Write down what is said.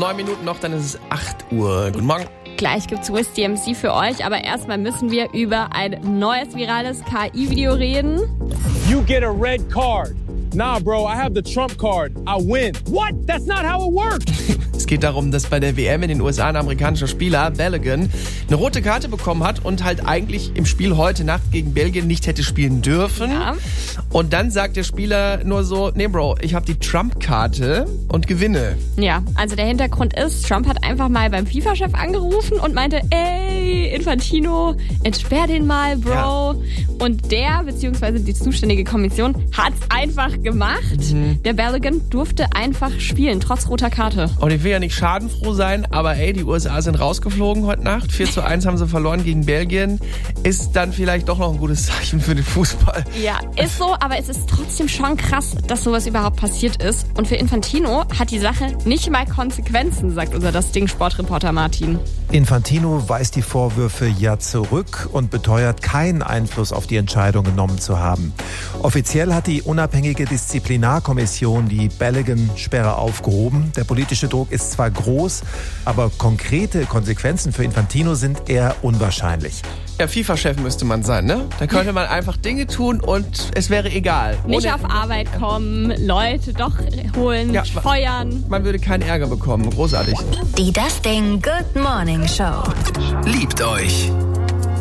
9 Minuten noch, dann ist es 8 Uhr. Guten Morgen. Gleich gibt's Wiz DMC für euch, aber erstmal müssen wir über ein neues virales KI-Video reden. You get a red card. Nah, bro, I have the Trump card. I win. What? That's not how it works. Es geht darum, dass bei der WM in den USA ein amerikanischer Spieler, Balogun, eine rote Karte bekommen hat und halt eigentlich im Spiel heute Nacht gegen Belgien nicht hätte spielen dürfen. Ja. Und dann sagt der Spieler nur so, nee Bro, ich habe die Trump-Karte und gewinne. Ja, also der Hintergrund ist, Trump hat einfach mal beim FIFA-Chef angerufen und meinte, ey, Infantino, entsperr den mal, Bro. Ja. Und der, beziehungsweise die zuständige Kommission, hat's einfach gemacht. Der Balogun durfte einfach spielen, trotz roter Karte. Und ich will ja nicht schadenfroh sein, aber ey, die USA sind rausgeflogen heute Nacht. 4:1 haben sie verloren gegen Belgien. Ist dann vielleicht doch noch ein gutes Zeichen für den Fußball. Ja, ist so, aber es ist trotzdem schon krass, dass sowas überhaupt passiert ist. Und für Infantino hat die Sache nicht mal Konsequenzen, sagt unser Das Ding-Sportreporter Martin. Infantino weist die Vorwürfe ja zurück und beteuert, keinen Einfluss auf die Entscheidung genommen zu haben. Offiziell hat die unabhängige Disziplinarkommission die Balogun-Sperre aufgehoben. Der politische Druck ist zwar groß, aber konkrete Konsequenzen für Infantino sind eher unwahrscheinlich. Ja, FIFA-Chef müsste man sein, ne? Da könnte man einfach Dinge tun und es wäre egal. Nicht auf Arbeit kommen, Leute doch holen, Ja, feuern. Man würde keinen Ärger bekommen. Großartig. Die Das Ding Good Morning Show. Liebt euch.